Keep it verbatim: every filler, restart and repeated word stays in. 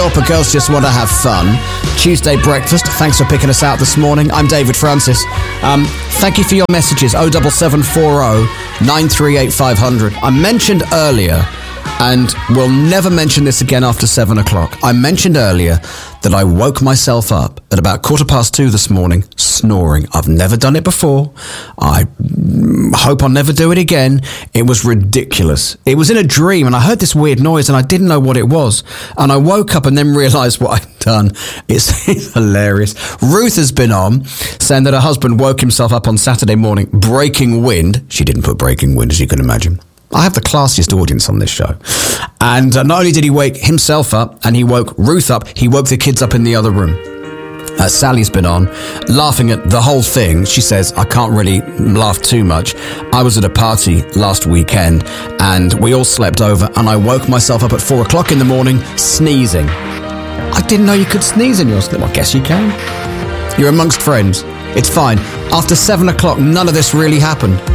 But girls just want to have fun. Tuesday breakfast. Thanks for picking us out this morning. I'm David Francis. Um, thank you for your messages. oh seven seven four oh nine three eight five hundred. I mentioned earlier, and we'll never mention this again after seven o'clock. I mentioned earlier that I woke myself up at about quarter past two this morning, snoring. I've never done it before. I hope I'll never do it again. It was ridiculous. It was in a dream, and I heard this weird noise, and I didn't know what it was. And I woke up and then realised what I'd done. It's, it's hilarious. Ruth has been on, saying that her husband woke himself up on Saturday morning, breaking wind. She didn't put breaking wind, as you can imagine. I have the classiest audience on this show. And uh, not only did he wake himself up, and he woke Ruth up, he woke the kids up in the other room. Uh, Sally's been on, laughing at the whole thing. She says, I can't really laugh too much. I was at a party last weekend, and we all slept over, and I woke myself up at four o'clock in the morning, sneezing. I didn't know you could sneeze in your sleep. I guess you can. You're amongst friends. It's fine. After seven o'clock, none of this really happened.